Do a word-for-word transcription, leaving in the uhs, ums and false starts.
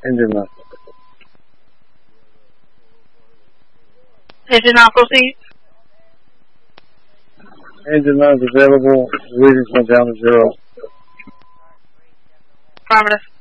Engine none. Engine not proceed. Engine none is available. Readings went down to zero. Affirmative.